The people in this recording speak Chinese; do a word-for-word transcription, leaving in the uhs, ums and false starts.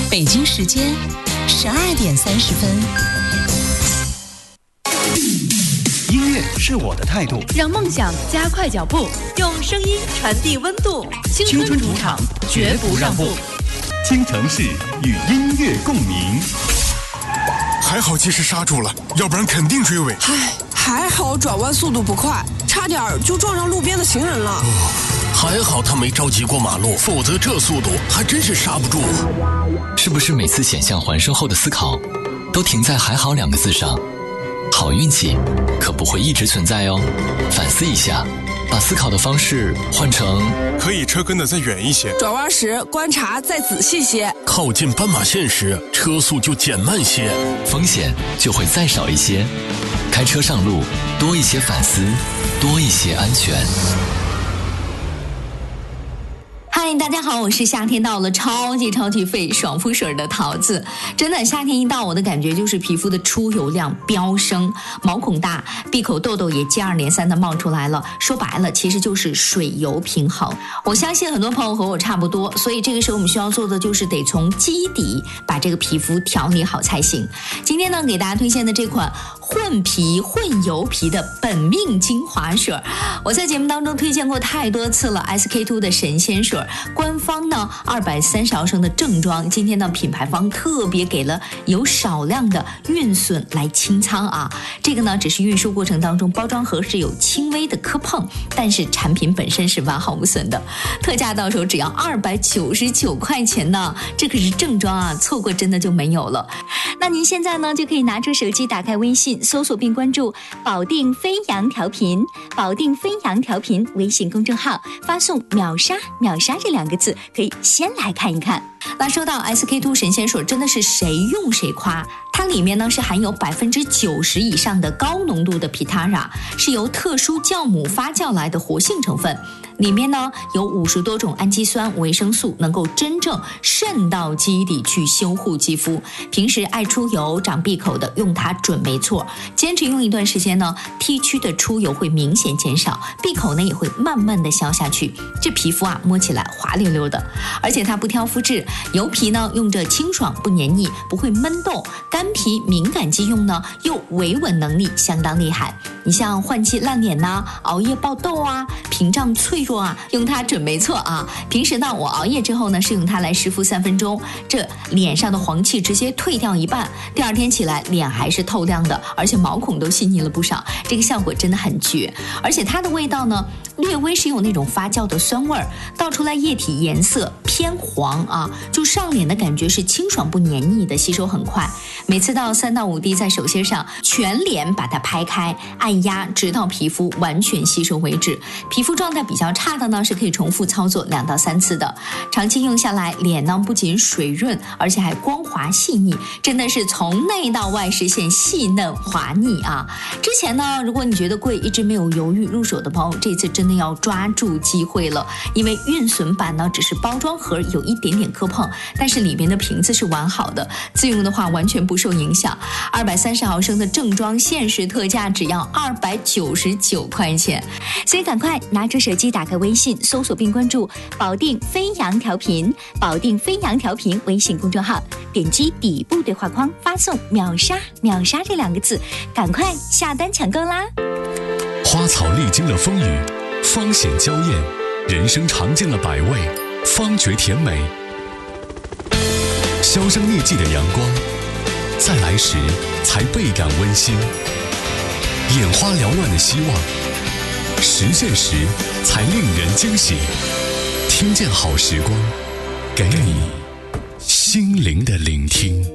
北京时间十二点三十分。 音乐是我的态度， 让梦想加快脚步，用声音传递温度。青春主场，绝不让步。 京城市与音乐共鸣。 还好及时刹住了，要不然肯定追尾。 唉，还好转弯速度不快，差点就撞上路边的行人了。 哦，还好他没着急过马路，否则这速度还真是刹不住。 是不是每次险象环生后的思考，都停在还好两个字上？好运气可不会一直存在哦，反思一下，把思考的方式换成可以车跟得再远一些， 转弯时观察再仔细些， 靠近斑马线时车速就减慢些， 风险就会再少一些。开车上路，多一些反思，多一些安全。 嗨，大家好，我是夏天到了超级超级费爽肤水的桃子。真的，夏天一到，我的感觉就是皮肤的出油量飙升，毛孔大，闭口痘痘也接二连三的冒出来了。说白了，其实就是水油平衡。我相信很多朋友和我差不多，所以这个时候我们需要做的就是得从基底把这个皮肤调理好才行。今天呢，给大家推荐的这款混皮混油皮的本命精华水，我在节目当中推荐过太多次了 S K two 的神仙水，官方呢二百三十毫升的正装，今天呢品牌方特别给了有少量的运损来清仓啊。这个呢只是运输过程当中包装盒是有轻微的磕碰，但是产品本身是完好无损的，特价到手只要二百九十九块钱呢，这可是正装啊，错过真的就没有了。那您现在呢就可以拿出手机，打开微信搜索并关注保定飞扬调频，保定飞扬调频微信公众号，发送秒杀秒杀这两个字，可以先来看一看。那说到 S K two 神仙水，真的是谁用谁夸，它里面呢是含有百分之九十以上的高浓度的 Pitara， 是由特殊酵母发酵来的活性成分。里面呢有五十多种氨基酸、维生素，能够真正渗到基底去修护肌肤。平时爱出油、长闭口的，用它准没错。坚持用一段时间呢 ，T 区的出油会明显减少，闭口呢也会慢慢的消下去。这皮肤啊摸起来滑溜溜的，而且它不挑肤质，油皮呢用着清爽不黏腻，不会闷痘；干皮敏感肌用呢又维稳能力相当厉害。你像换季烂脸呐、啊、熬夜爆痘啊、屏障脆弱啊，用它准没错啊。平时呢，我熬夜之后呢，是用它来湿敷三分钟，这脸上的黄气直接退掉一半，第二天起来脸还是透亮的，而且毛孔都细腻了不少，这个效果真的很绝。而且它的味道呢，略微是有那种发酵的酸味儿，倒出来液体颜色偏黄啊，就上脸的感觉是清爽不黏腻的，吸收很快。每次到三到五滴在手心上，全脸把它拍开，按压直到皮肤完全吸收为止。皮肤状态比较差的呢，是可以重复操作两到三次的。长期用下来，脸呢不仅水润，而且还光滑细腻，真的是从内到外实现细嫩滑腻啊！之前呢，如果你觉得贵，一直没有犹豫入手的朋友，这次真的要抓住机会了，因为运损版呢只是包装盒有一点点磕碰，但是里面的瓶子是完好的，自用的话完全不受影响。二百三十毫升的正装限时特价只要二百九十九块钱，所以赶快拿出手机，打开微信搜索并关注保定飞扬调频，保定飞扬调频微信公众号，点击底部对话框发送秒杀秒杀这两个字，赶快下单抢购啦。 花草历经了风雨，芳显娇艳，人生尝尽了百味，方觉甜美。销声匿迹的阳光，再来时才倍感温馨。眼花缭乱的希望，实现时才令人惊喜。听见好时光，给你心灵的聆听。